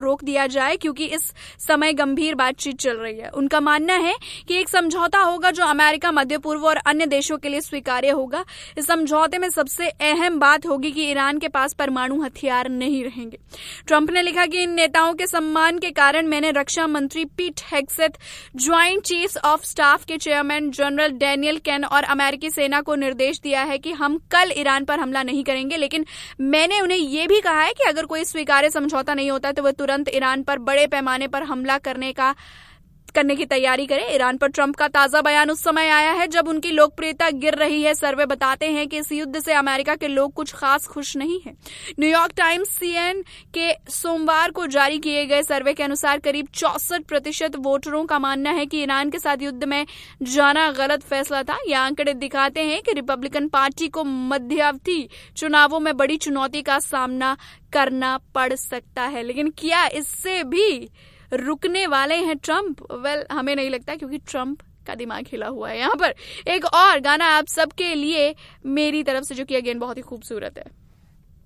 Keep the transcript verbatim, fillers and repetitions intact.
रोक दिया जाए क्योंकि इस समय गंभीर बातचीत चल रही है। उनका मानना है कि एक समझौता होगा जो अमेरिका, मध्य पूर्व और अन्य देशों के लिए स्वीकार्य होगा। इस समझौते में सबसे अहम बात होगी कि ईरान के पास परमाणु हथियार नहीं रहेंगे। ट्रंप ने लिखा कि इन नेताओं के सम्मान के कारण मैंने रक्षा मंत्री पीट हेग्सेथ, ज्वाइंट चीफ्स ऑफ स्टाफ के चेयरमैन जनरल डैनियल केन और अमेरिकी सेना को निर्देश दिया है कि हम कल ईरान पर हमला नहीं करेंगे, लेकिन मैंने उन्हें यह भी कहा है कि अगर कोई स्वीकार्य समझौता नहीं होता तो वह तुरंत ईरान पर बड़े पैमाने पर हमला करने का करने की तैयारी करे। ईरान पर ट्रंप का ताजा बयान उस समय आया है जब उनकी लोकप्रियता गिर रही है। सर्वे बताते हैं कि इस युद्ध से अमेरिका के लोग कुछ खास खुश नहीं हैं। न्यूयॉर्क टाइम्स, सीएनएन के सोमवार को जारी किए गए सर्वे के अनुसार करीब चौसठ प्रतिशत वोटरों का मानना है कि ईरान के साथ युद्ध में जाना गलत फैसला था। ये आंकड़े दिखाते हैं कि रिपब्लिकन पार्टी को मध्यावधि चुनावों में बड़ी चुनौती का सामना करना पड़ सकता है। लेकिन क्या इससे भी रुकने वाले हैं ट्रंप? वेल well, हमें नहीं लगता, क्योंकि ट्रंप का दिमाग हिला हुआ है। यहाँ पर एक और गाना आप सबके लिए मेरी तरफ से, जो कि अगेन बहुत ही खूबसूरत है।